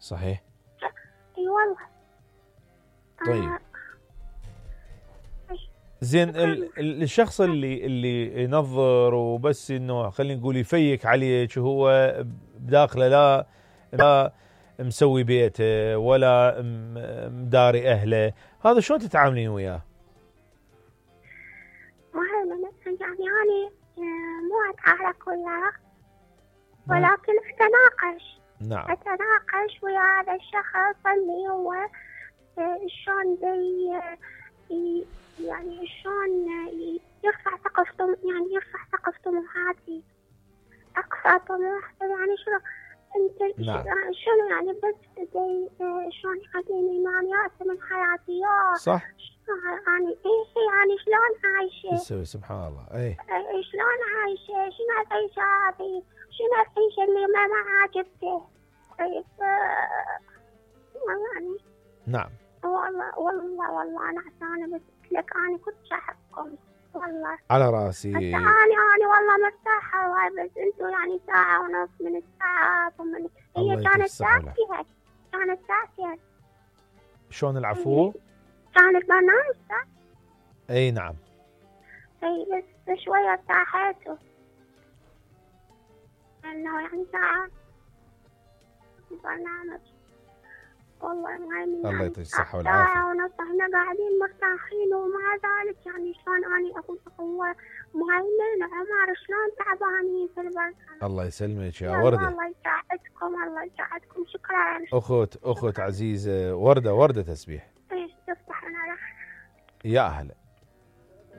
صحيح. اي والله. طيب زين الشخص اللي ينظر وبس انه خلينا نقول يفيك عليك وهو بداخله لا مسوي بيته ولا مداري اهله، هذا شلون تتعاملين وياه؟ ما يعني أنا مو أتعارك وياه، ولكن أتناقش. نعم. أتناقش ويا هذا الشخص اللي هو شلون يعني شلون يرفع سقف يعني يرفع سقف طموحاتي، أقصى طموحاتي. يعني شنو أنت؟ نعم. شنو يعني بس شلون يخليني يعني يأس من حياتي؟ صح. يعني يعني شلون عايشة؟ تسوي سبحان الله. اي شلون عايشة؟ شنو العيشة هذه؟ شنو العيشة اللي ما عاجبته؟ طيب يعني نعم. والله أنا عشان بس لك أنا كنت أحبكم والله على راسي. أنا والله مرتاحة وايد، بس أنتوا يعني ساعة ونص من التعب ومن هي كانت ساعتين. كانت ساعتين. شلون العفو؟ كان البرنامج ساعة. اي نعم. اي بس شوية ارتاحت انه يعني ساعة البرنامج. والله ما الله يعطيك الصحة والعافية. ساعة ونص احنا قاعدين مرتاحين، ومع ذلك يعني شلون اني اقول هو مهيمن عمر شلون تعبانين في البرنامج. الله يسلمك يا وردة. الله يساعدكم. الله يساعدكم. شكرا. اخت عزيزة وردة تسبيح. ايش تفتح لنا. يا أهلا.